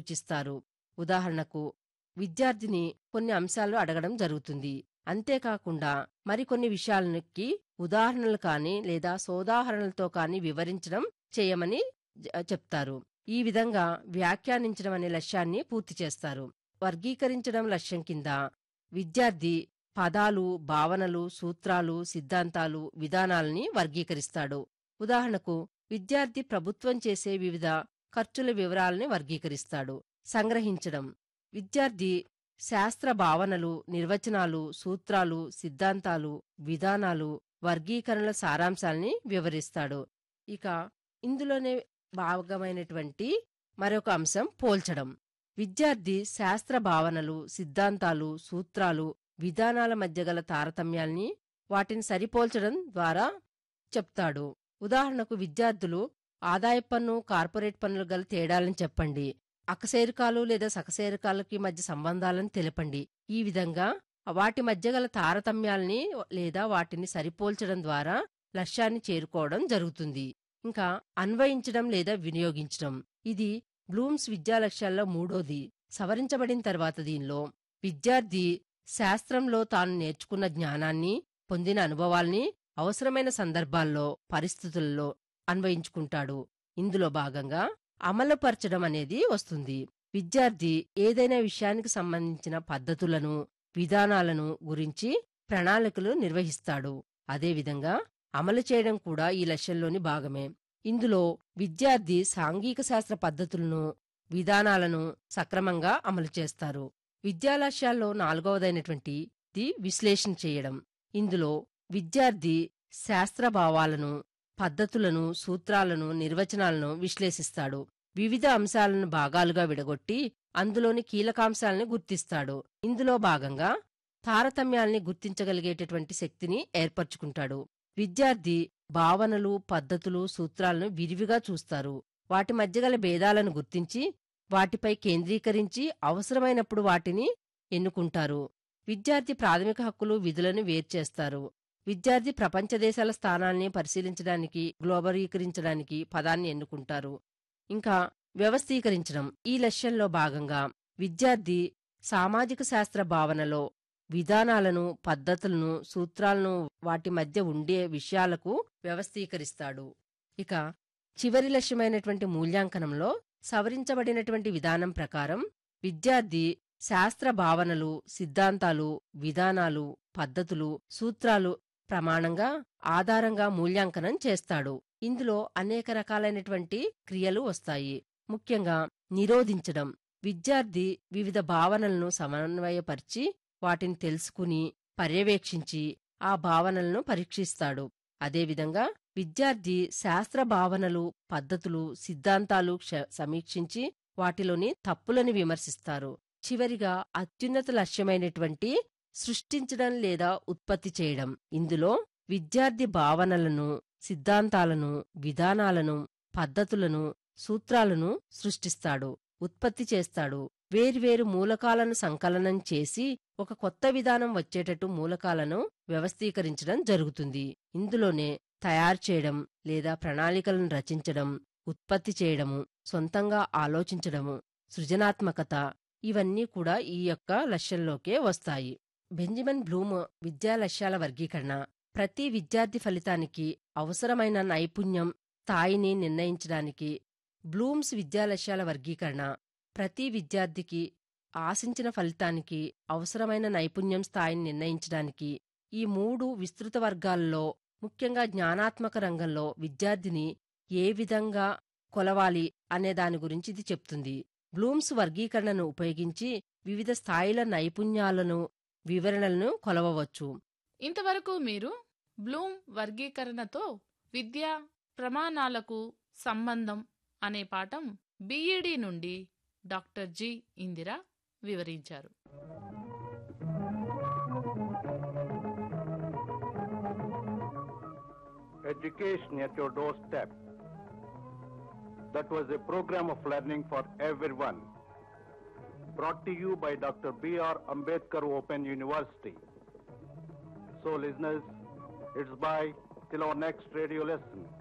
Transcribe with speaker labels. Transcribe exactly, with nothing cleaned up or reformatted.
Speaker 1: సూచిస్తారు. ఉదాహరణకు విద్యార్థిని కొన్ని అంశాలు అడగడం జరుగుతుంది. అంతేకాకుండా మరికొన్ని విషయాలకి ఉదాహరణలు కానీ లేదా సోదాహరణలతో కానీ వివరించడం చేయమని చెప్తారు. ఈ విధంగా వ్యాఖ్యానించడం అనే లక్ష్యాన్ని పూర్తి చేస్తారు. వర్గీకరించడం లక్ష్యం కింద విద్యార్థి పదాలు, భావనలు, సూత్రాలు, సిద్ధాంతాలు, విధానాలని వర్గీకరిస్తాడు. ఉదాహరణకు విద్యార్థి ప్రభుత్వం చేసే వివిధ ఖర్చుల వివరాలని వర్గీకరిస్తాడు. సంగ్రహించడం విద్యార్థి శాస్త్ర భావనలు, నిర్వచనాలు, సూత్రాలు, సిద్ధాంతాలు, విధానాలు, వర్గీకరణల సారాంశాల్ని వివరిస్తాడు. ఇక ఇందులోనే భాగమైనటువంటి మరొక అంశం పోల్చడం. విద్యార్థి శాస్త్ర భావనలు, సిద్ధాంతాలు, సూత్రాలు, విధానాల మధ్య గల తారతమ్యాల్ని వాటిని సరిపోల్చడం ద్వారా చెప్తాడు. ఉదాహరణకు విద్యార్థులు ఆదాయ పన్ను, కార్పొరేట్ పన్నులు గల తేడాలని చెప్పండి. అకశేరుకాలు లేదా సకశేరుకాలకి మధ్య సంబంధాలను తెలపండి. ఈ విధంగా వాటి మధ్య గల తారతమ్యాల్ని లేదా వాటిని సరిపోల్చడం ద్వారా లక్ష్యాన్ని చేరుకోవడం జరుగుతుంది. ఇంకా అన్వయించడం లేదా వినియోగించడం. ఇది బ్లూమ్స్ విద్యా లక్ష్యాల్లో మూడోది. సవరించబడిన తర్వాత దీనిలో విద్యార్థి శాస్త్రంలో తాను నేర్చుకున్న జ్ఞానాన్ని, పొందిన అనుభవాల్ని అవసరమైన సందర్భాల్లో, పరిస్థితుల్లో అన్వయించుకుంటాడు. ఇందులో భాగంగా అమలుపరచడం అనేది వస్తుంది. విద్యార్థి ఏదైనా విషయానికి సంబంధించిన పద్ధతులను, విధానాలను గురించి ప్రణాళికలు నిర్వహిస్తాడు. అదేవిధంగా అమలు చేయడం కూడా ఈ లక్ష్యంలోని భాగమే. ఇందులో విద్యార్థి సాంఘిక శాస్త్ర పద్ధతులను, విధానాలను సక్రమంగా అమలు చేస్తారు. విద్యా లక్ష్యాల్లో నాలుగవదైనటువంటి ది విశ్లేషణ చేయడం. ఇందులో విద్యార్థి శాస్త్రభావాలను, పద్ధతులను, సూత్రాలను, నిర్వచనాలను విశ్లేషిస్తాడు. వివిధ అంశాలను భాగాలుగా విడగొట్టి అందులోని కీలకాంశాలను గుర్తిస్తాడు. ఇందులో భాగంగా తారతమ్యాల్ని గుర్తించగలిగేటటువంటి శక్తిని ఏర్పరచుకుంటాడు. విద్యార్థి భావనలు, పద్ధతులు, సూత్రాలను విరివిగా చూస్తారు. వాటి మధ్య గల భేదాలను గుర్తించి వాటిపై కేంద్రీకరించి అవసరమైనప్పుడు వాటిని ఎన్నుకుంటారు. విద్యార్థి ప్రాథమిక హక్కులు, విధులను వేర్చేస్తారు. విద్యార్థి ప్రపంచ దేశాల స్థానాల్ని పరిశీలించడానికి, గ్లోబలీకరించడానికి పదాన్ని ఎన్నుకుంటారు. ఇంకా వ్యవస్థీకరించడం. ఈ లక్ష్యంలో భాగంగా విద్యార్థి సామాజిక శాస్త్ర భావనలో విధానాలను, పద్ధతులను, సూత్రాలను వాటి మధ్య ఉండే విషయాలకు వ్యవస్థీకరిస్తాడు. ఇక చివరి లక్ష్యమైనటువంటి మూల్యాంకనంలో సవరించబడినటువంటి విధానం ప్రకారం విద్యార్థి శాస్త్ర భావనలు, సిద్ధాంతాలు, విధానాలు, పద్ధతులు, సూత్రాలు ప్రమాణంగా ఆధారంగా మూల్యాంకనం చేస్తాడు. ఇందులో అనేక రకాలైనటువంటి క్రియలు వస్తాయి. ముఖ్యంగా నిరోధించడం. విద్యార్థి వివిధ భావనలను సమన్వయపరిచి వాటిని తెలుసుకుని, పర్యవేక్షించి ఆ భావనలను పరీక్షిస్తాడు. అదేవిధంగా విద్యార్థి శాస్త్ర భావనలు, పద్ధతులు, సిద్ధాంతాలు సమీక్షించి వాటిలోని తప్పులను విమర్శిస్తారు. చివరిగా అత్యున్నత లక్ష్యమైనటువంటి సృష్టించడం లేదా ఉత్పత్తి చేయడం. ఇందులో విద్యార్థి భావనలను, సిద్ధాంతాలను, విధానాలను, పద్ధతులను, సూత్రాలను సృష్టిస్తాడు, ఉత్పత్తి చేస్తాడు. వేర్వేరు మూలకాలను సంకలనం చేసి ఒక కొత్త విధానం వచ్చేటట్టు మూలకాలను వ్యవస్థీకరించడం జరుగుతుంది. ఇందులోనే తయారు చేయడం లేదా ప్రణాళికలను రచించడం, ఉత్పత్తి చేయడము, సొంతంగా ఆలోచించడము, సృజనాత్మకత ఇవన్నీ కూడా ఈ యొక్క లక్ష్యంలోకే వస్తాయి. బెంజమిన్ బ్లూమ్ విద్యా లక్ష్యాల వర్గీకరణ ప్రతి విద్యార్థి ఫలితానికి అవసరమైన నైపుణ్యం స్థాయిని నిర్ణయించడానికి. బ్లూమ్స్ విద్యా లక్ష్యాల వర్గీకరణ ప్రతి విద్యార్థికి ఆశించిన ఫలితానికి అవసరమైన నైపుణ్యం స్థాయిని నిర్ణయించడానికి. ఈ మూడు విస్తృత వర్గాల్లో ముఖ్యంగా జ్ఞానాత్మక రంగంలో విద్యార్థిని ఏ విధంగా కొలవాలి అనే దాని గురించి ఇది చెప్తుంది. బ్లూమ్స్ వర్గీకరణను ఉపయోగించి వివిధ స్థాయిల నైపుణ్యాలను, వివరణలను కొలవవచ్చు.
Speaker 2: ఇంతవరకు మీరు బ్లూమ్ వర్గీకరణతో విద్యా ప్రమాణాలకు సంబంధం అనే పాఠం బిఈడి నుండి డాక్టర్ జి ఇందిర వివరించారు.
Speaker 3: Education at your doorstep. That was a program of learning for everyone. Brought to you by Doctor B R Ambedkar Open University. So listeners, it's bye till our next radio lesson.